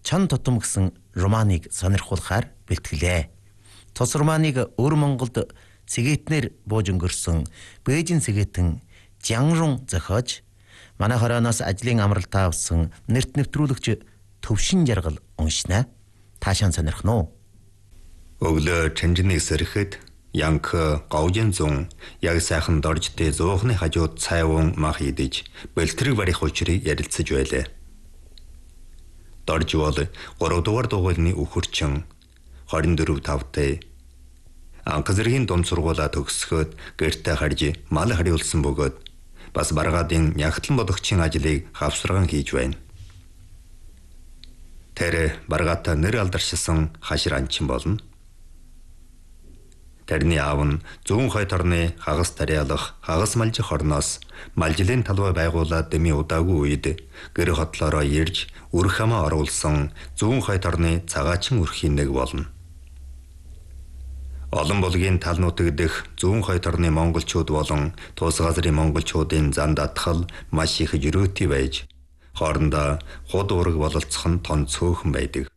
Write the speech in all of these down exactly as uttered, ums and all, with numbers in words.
Чон тутам гэсэн романыг сонирхуулахаар бэлтгэлээ. Тус романыг өр Монголд сэгээтнэр бууж өнгөрсөн Бээжин сэгээтэн Жангрун зохиож, манай хорооноос ажлын амралтаа авсан нэрт нэвтрүүлэгч Төвшин Жаргал уншнаа. Таашаан сонирхно уу? Өглөө Чанжиныг сэрхэд Янк говжин зун яг сайхан доржтэй зуухны хажууд цайван мах идэж бэлтрэг барих учрыг ярилцаж байлаа. Дорж бол гурав дугаар дугуйлны үхэрчин двадцать четыре тавтай анх зэргийн дунд сургуулаа төгсгөөд гэртээ харж мал хариулсан бөгөөд бас баргаадын нягтлан бодогчийн ажлыг хавсарган хийж байна. Тэр баргаатаа нэр алдаршсан хашир анчин болно. Тэрний аав нь зүүн хойд орны хагас тариалах хагас малжих орноос малжлын талбай байгуулаад дэмий удаагүй үед гэр хотлороо ирж үрх хамаа оруулсан зүүн хойд орны цагаачин үрхийн нэг болно. Олон булгийн тал нутаг дэх зүүн хойд орны монголчууд болон тус газрын монголчуудын зан датгал маш их жирөөтэй байж хоорондоо худ ураг бололцох нь тон цөөхөн байдаг.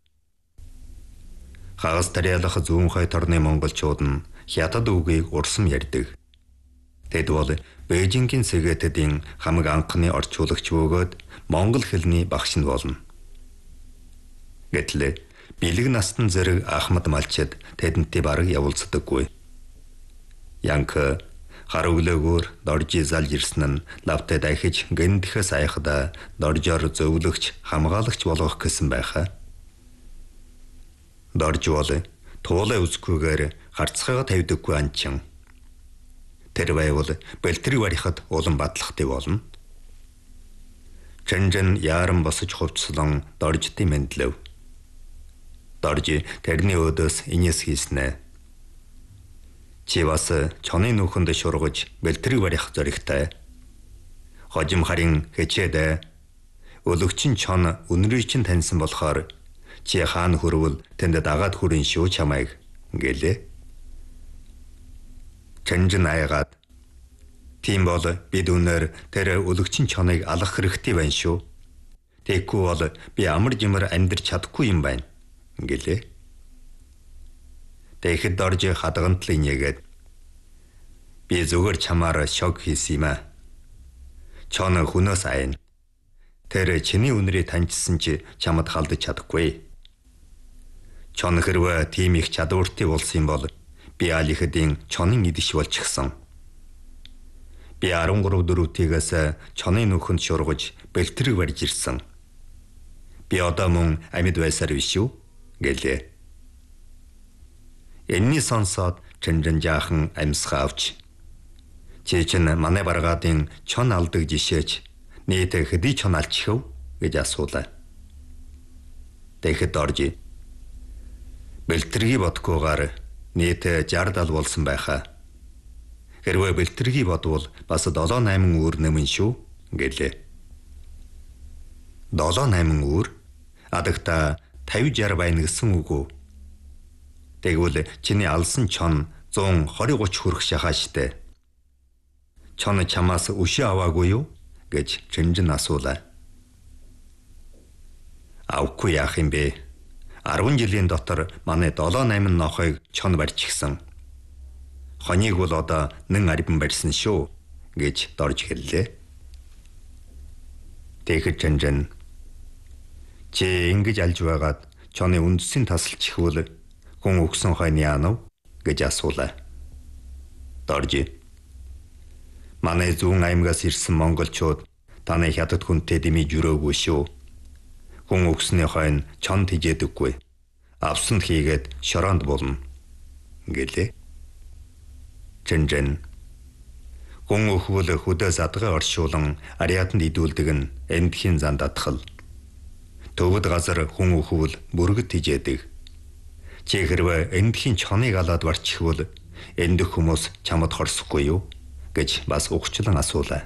Хагас тариалах зүүн хойд орны монголчууд нь хятад үгийг урсам ярьдаг. Тэд бол Бээжингийн сэгээтэдийн хамаг анхны орчуулагч бөгөөд монгол хэлний багш нь болно. Гэтэл бэлэг настан зэрэг Ахмад малчид тэдэнтэй бараг явуулцдаггүй. Янк хар өглөөгөөр доржи залж ирсэн нь лавтай дахиж гэндэхээс айхда доржоор зөвлөгч хамгаалагч болгох гэсэн байхаа. Дорж бол туулаа үзэхгүйгээр харцхайгаа тавьдаггүй анчин. Тэр байвал бэлтрэг барихад улам бадлахтай болно. Чанжин яран босож хувцлан доржтой мэндлэв. Доржи тэрний өдөөс инээс хийснэ. Чи бас чоны нүхэнд шургаж бэлтрэг барих зоригтой. Хожим харин хэчээд өлөгчин чон үнрийг чинь таньсан болохоор чи хаан хөрвөл тэнд дагаад хүрэн шүү чамайг гэлээ. Чанжин аягаад тийм бол бид өнөр тэр өлөгчин чоныг алах хэрэгтэй байна шүү. Тэгэхгүй бол би амар жимэр амьдрч чадахгүй юм байна гэлээ. Тэгэхэд дорж хадгантлын нэгэд би зүгээр чамаар шок хийсэн юм аа. Чон хүнөөс айн. Тэр чиний үнрийг таньжсан чи чамд халдаж чадахгүй. Чон хэрвээ тийм их чадвартай болсон бол би алихэдийн чонын идэж болчихсон. Би десять три дөрөвтийгээс чоны нүхэнд шургаж бэлтрэг барьж ирсэн. Би одоо мөн амьд байсаар биш үү гэлээ. Энэний сонсоод Чанжин жаахан амьсгаа авч чи чинь манай баргаадын чон алдаг жишээч нийт хэдий чон алчихв гэж асуулаа. Тэгэхэд доржи бэлтрэгийг бодгоогоор нийт шестьдесят дал болсон байхаа. Хэрвээ бэлтрэгийг бодвол бас семь восемь үүр нэмэн шүү гэлээ. семь восемь үүр адагта пятьдесят шестьдесят байна гэсэн үг үү? Тэгвэл чиний алсан чон one twenty thirty хүрэх шахаа штэ. Чон чамаас өшөө аваагүй юу гэж Чанжин асуулаа. Авахгүй яах юм бэ? ten жилийн дотор манай seven eight нохойг чон барьчихсан. Хоньыг бол одоо нэн арбан барьсан шүү гэж дорж хэллээ. Тэгэхэд Чанжин чи ингэж алж байгаад чоны үндсийн тасалчихвал хүн өгсөн хойны яанав гэж асуулаа. Дорж манай зүүн аймгаас ирсэн монголчууд таны хятад хүнтэй дэмий журөөгүй шүү. Хүн өгсөний хойно чон тижээдэггүй. Авсанд хийгээд шоронд болно гэлээ. Чанжин хүн өхвөл хөдөө задгаа оршуулан ариатанд идүүлдэг нь эндхийн зан датгал. Төвд газар хүн өхвөл бүргэд тижээдэг. Чи хэрвээ эндхийн чоныг алаад барчихвал эндх хүмүүс чамд хорсохгүй юу гэж бас угчлан асуулаа.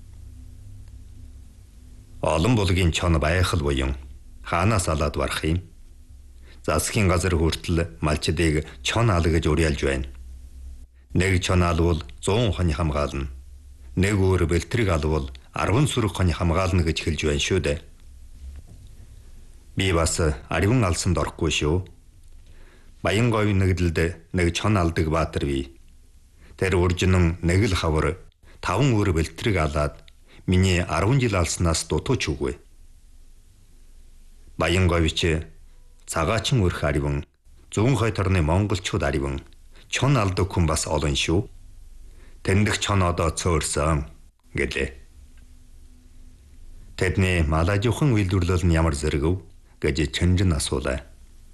Олон булгийн чон байхал буян хаанаас алаад барах юм? Засгийн газар хүртэл малчдыг чон ал гэж уриалж байна. Нэг чон алвал one hundred хони хамгаална. Нэг өөр бэлтрэг алвал ten сүрэг хони хамгаална гэж хэлж байна шүү дээ. Би бас ариван алсанд орохгүй шүү. Баянговь нэгдэлд нэг чон алдаг баатар бий. Тэр уржинан нэг л хавар таван өөр бэлтрэг алаад миний арван жил алснаас дутууч үгүй. Баянговьч цагаачин өрх ариван, зүүн хойд орны монголчууд ариван, чон алдаг хүн бас олон шүү. Тэндх чон одоо цөөрсөн гэлээ. Тэдний малажуухан үйлдвэрлэл нь ямар зэрэг гэж Чэнжин асуулаа.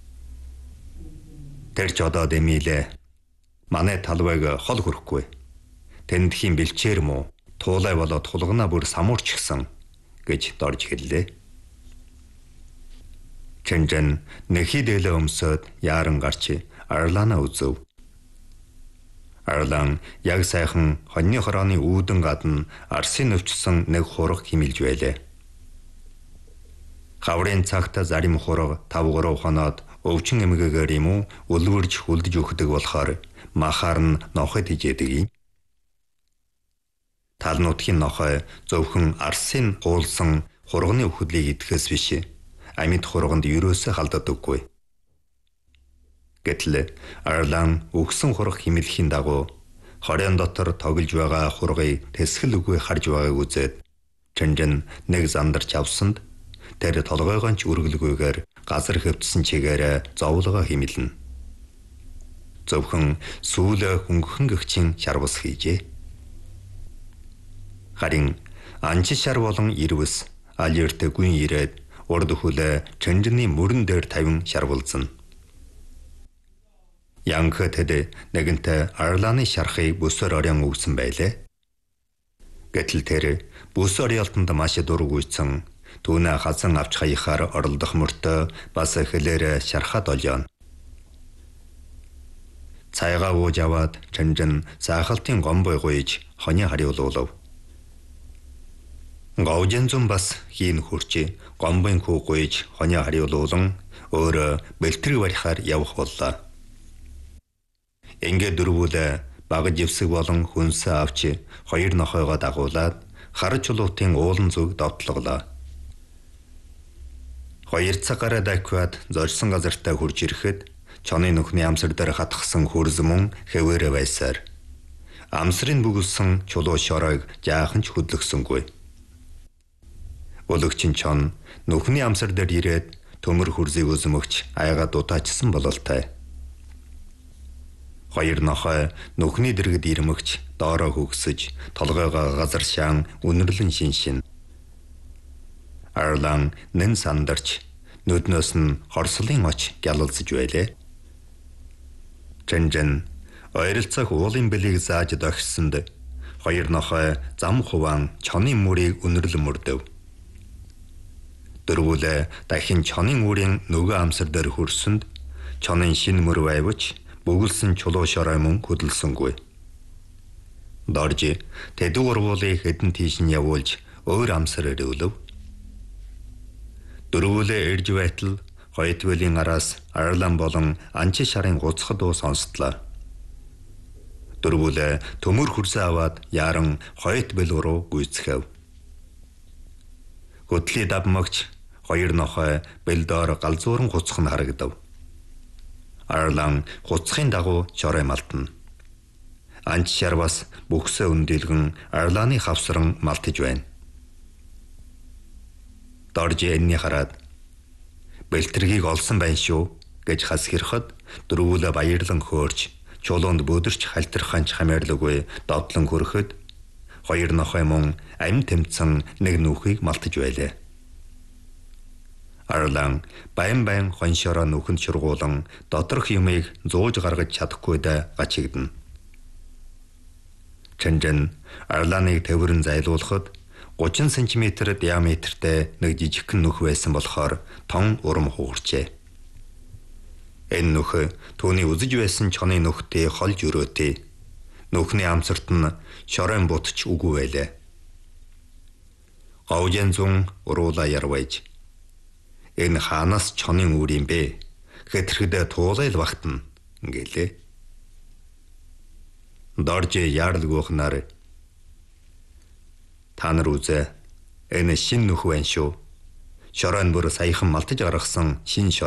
Тэр ч одоо дэмилээ. Манай талбайг хол хөрөхгүй. Тэндхийн бэлчээр муу туулай болоод тулгана бүр самуурч гисэн гэж дорж хэллээ. Чэнжин нэхий дээлээ өмсөд яаран гарч Арлана үзв. Арлан яг сайхан хоньны хорооны үүдэн гадна арсын өвчсөн нэг хураг химэлж байлаа. Хаврын цагта зарим хураг тав гурав хоноод өвчин эмгээгээр юм уу өлвөрж хүлдэж өгдөг болохоор махаар нь нохойд хижээдэг юм. Талнуудхийн нохой зөвхөн арсын гуулсан хурганы өхөдлийг идэхээс биш амьд хурганд ерөөсөө халддаггүй. Гэтэл Арлан өгсөн хураг химэлхийн дагуу хорийн дотор тоглож байгаа хургыг тэсгэл үгүй харж байгааг үзээд Чэнжин нэг зандарч авсанд тэр толгойгоо ч үргэлгүйгээр газар хөвтсөн чигээр зовлогоо химэлнэ. Зөвхөн сүүлë хөнгөн гэгчийн шарвас хийжээ. Харин анчи шар болон ирвэс алерт гүн ирээд урд хүлээ Чэнжиний мөрөн дээр тавин шарвалзна. Янг тэд нэгэнтээ Арланы шархыг бүсээр орон өгсөн байлээ. Гэтэл тэр бүс орёлтонд маш дургүйцэн түүнээ хазан авч хаяхаар оролдох мөртөө бас хэлээр шархаад олёно. Цайгаа ууж аваад Чэнжин сайхалтын гомбой гуйж хоны хариулуулав. Гаужэнзун бас хийн хурч гомбын хүү гуйж хоны хариулуулан өөр бэлтрэг барихаар явах боллоо. Ингээ дөрвүүлээ баг живсэг болон хүнсээ авч хоёр нохойгоо дагуулад хар чулуутын уулан зүг довтлоглоо. Хоёр цагаараа дайхад зорьсон газартаа хурж ирэхэд чоны нүхний амсар дээр хатгсан хөрс мөн хэвээрээ байсаар амсрын бүгэлсэн чулуу шоройг жаахан ч хөдлөсөнгүй. Өлөгчин чон нүхний амсар дээр ирээд төмөр хөрсийг өзмөгч аяга дутаачсан бололтой. Хоёр нохой нүхний дэргэд ирмэгч доороо хөгсөж толгойгоо газар шаан үнэрлэн шиншин. Арлан нэн сандарч нүднөөс нь хорслын оч гялалзж байлээ. Чэнжин ойролцоох уулын бэлийг зааж догссонд хоёр нохой зам хуваан чоны мөрийг үнэрлэн мөрдөв. Дөрвүүлээ дахин чонын үрийн нөгөө амсар дээр хөрсөнд чонын шин мөр байвч бүгэлсэн чулуу шорой мөн хөдөлсөнгүй. Дорж тэдүү урвуулыг хэдэн тийш нь явуулж өөр амсар өрөөлөв. Дөрвүүлээ ирж байтал хоёдвэлийн араас Арлан болон анчи шарын гуцхад уу сонсдлоо. Дөрвүүлээ төмөр хөрсөө аваад яран хоёд бэл руу гүйцэхэв. Хөдлий давмагч хоёр нохой бэлдоор галзууран гуцх нь харагдав. Арлан гуцхын дагуу шорой малтна. Анч шар бас бүхсээ өндөлгөн Арланы хавсран малтж байна. Дорж энэний хараад бэлтэргийг олсон байна шүү гэж хас хэрхэд дөрвүүлээ баярлан хөөрч чулуунд бөдөрч хальтраханч хамаарлагүй додлон хөрөхөд хоёр нохой мөн амь тэмцэн нэг нүхийг малтж байлаа. Арлан байн байн хоншороо нүхэнд шургуулан доторх юмыг зууж гаргаж чадахгүй да гачигдана. Чэнжин Арланыг төвөрн зайлуулахад гучин сантиметр диаметртэй нэг жижигхэн нүх байсан болохоор тон урам хугарчээ. Энэ нүх түүний үзэж байсан чоны нүхтэй холж өрөөтэй. Нүхний амсарт нь шорон бутч үгүй байлаа. Гаужэнзун уруула ярвайж энэ хаанаас чонын үр юм бэ? Хэтрэхэд туулай л багтана гэлээ. Дорж яарлгүйхнаар та нар үзээ. Энэ шин нүх байна шүү. Шороо нь бүр саяхан малтаж гаргасан шин